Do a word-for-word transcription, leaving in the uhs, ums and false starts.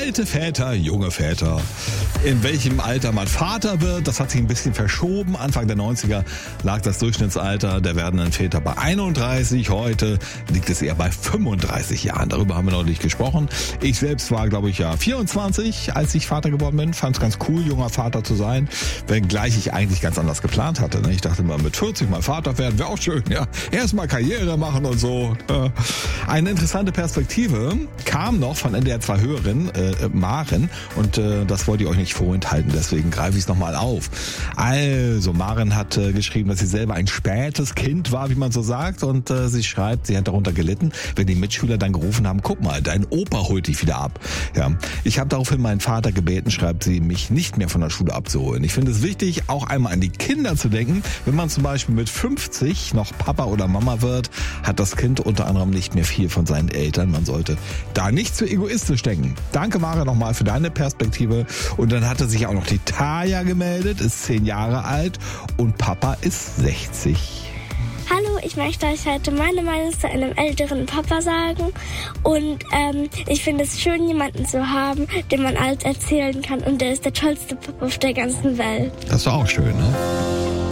Alte Väter, junge Väter. In welchem Alter man Vater wird, das hat sich ein bisschen verschoben. Anfang der neunziger lag das Durchschnittsalter der werdenden Väter bei einunddreißig. Heute liegt es eher bei fünfunddreißig Jahren. Darüber haben wir noch nicht gesprochen. Ich selbst war, glaube ich, ja vierundzwanzig, als ich Vater geworden bin. Fand es ganz cool, junger Vater zu sein. Wenngleich ich eigentlich ganz anders geplant hatte. Ich dachte mal, mit vierzig mal Vater werden wäre auch schön. Ja, erstmal Karriere machen und so. Eine interessante Perspektive kam noch von N D R zwei Hörerin, äh, Maren. Und äh, das wollte ich euch nicht vorenthalten, deswegen greife ich es nochmal auf. Also, Maren hat äh, geschrieben, dass sie selber ein spätes Kind war, wie man so sagt, und äh, sie schreibt, sie hat darunter gelitten, wenn die Mitschüler dann gerufen haben, guck mal, dein Opa holt dich wieder ab. Ja, ich habe daraufhin meinen Vater gebeten, schreibt sie, mich nicht mehr von der Schule abzuholen. Ich finde es wichtig, auch einmal an die Kinder zu denken. Wenn man zum Beispiel mit fünfzig noch Papa oder Mama wird, hat das Kind unter anderem nicht mehr viel von seinen Eltern. Man sollte da nicht zu egoistisch denken. Danke, Maren, nochmal für deine Perspektive. Und dann hatte sich auch noch die Taya gemeldet, ist zehn Jahre alt und Papa ist sechzig. Hallo, ich möchte euch heute meine Meinung zu einem älteren Papa sagen. Und ähm, ich finde es schön, jemanden zu haben, dem man alles erzählen kann. Und der ist der tollste Papa auf der ganzen Welt. Das ist auch schön, ne?